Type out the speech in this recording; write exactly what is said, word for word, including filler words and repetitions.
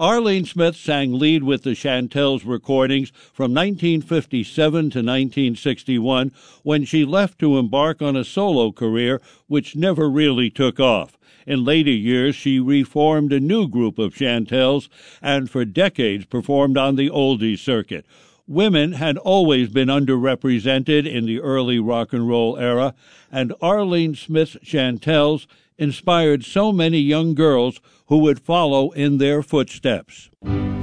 Arlene Smith sang lead with the Chantels recordings from nineteen fifty-seven to nineteen sixty-one, when she left to embark on a solo career which never really took off. In later years, she reformed a new group of Chantels and for decades performed on the oldies circuit. Women had always been underrepresented in the early rock and roll era, and Arlene Smith's Chantels inspired so many young girls who would follow in their footsteps.